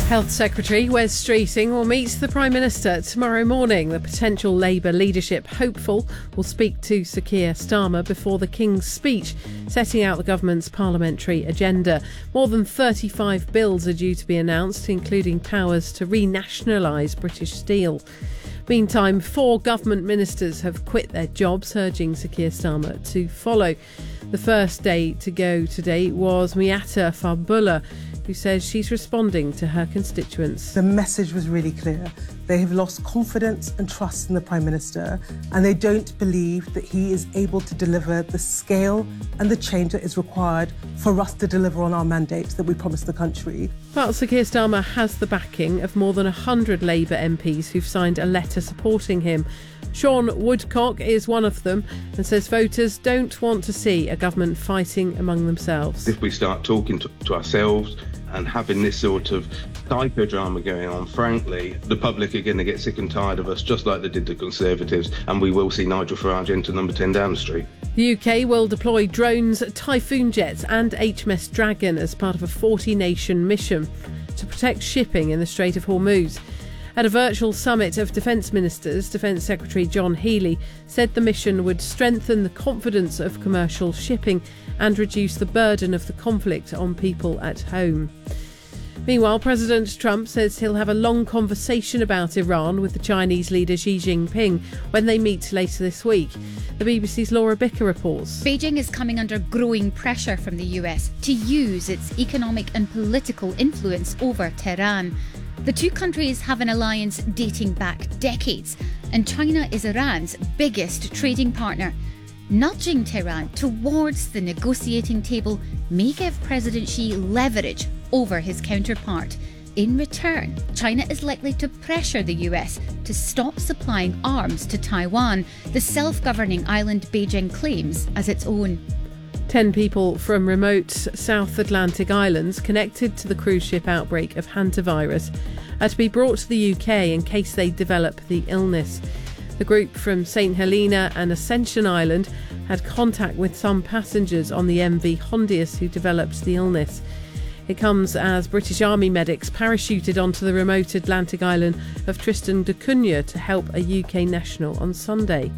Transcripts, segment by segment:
Health Secretary Wes Streeting will meet the Prime Minister tomorrow morning. The potential Labour leadership hopeful will speak to Sir Keir Starmer before the King's speech, setting out the government's parliamentary agenda. More than 35 bills are due to be announced, including powers to renationalise British Steel. Meantime, 4 government ministers have quit their jobs, urging Sir Keir Starmer to follow. The first day to go today was Miatta Fahnbulleh, who says she's responding to her constituents. The message was really clear. They have lost confidence and trust in the Prime Minister, and they don't believe that he is able to deliver the scale and the change that is required for us to deliver on our mandates that we promised the country. But Sir Keir Starmer has the backing of more than 100 Labour MPs who've signed a letter supporting him. Sean Woodcock is one of them and says voters don't want to see a government fighting among themselves. If we start talking to ourselves and having this sort of psychodrama going on, frankly, the public are going to get sick and tired of us, just like they did the Conservatives, and we will see Nigel Farage enter number 10 Downing Street. The UK will deploy drones, Typhoon jets and HMS Dragon as part of a 40-nation mission to protect shipping in the Strait of Hormuz. At a virtual summit of defence ministers, Defence Secretary John Healey said the mission would strengthen the confidence of commercial shipping and reduce the burden of the conflict on people at home. Meanwhile, President Trump says he'll have a long conversation about Iran with the Chinese leader Xi Jinping when they meet later this week. The BBC's Laura Bicker reports. Beijing is coming under growing pressure from the US to use its economic and political influence over Tehran. The two countries have an alliance dating back decades, and China is Iran's biggest trading partner. Nudging Tehran towards the negotiating table may give President Xi leverage over his counterpart. In return, China is likely to pressure the US to stop supplying arms to Taiwan, the self-governing island Beijing claims as its own. 10 people from remote South Atlantic islands connected to the cruise ship outbreak of hantavirus are to be brought to the UK in case they develop the illness. The group from St Helena and Ascension Island had contact with some passengers on the MV Hondius who developed the illness. It comes as British Army medics parachuted onto the remote Atlantic island of Tristan da Cunha to help a UK national on Sunday.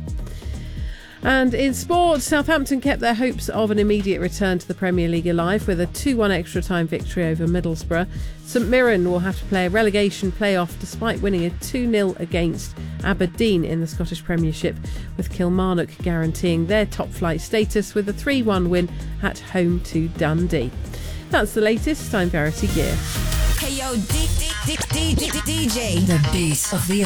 And in sport, Southampton kept their hopes of an immediate return to the Premier League alive with a 2-1 extra time victory over Middlesbrough. St Mirren will have to play a relegation playoff despite winning a 2-0 against Aberdeen in the Scottish Premiership, with Kilmarnock guaranteeing their top flight status with a 3-1 win at home to Dundee. That's the latest. I'm Verity Gear. Hey yo, DJ, the beat of the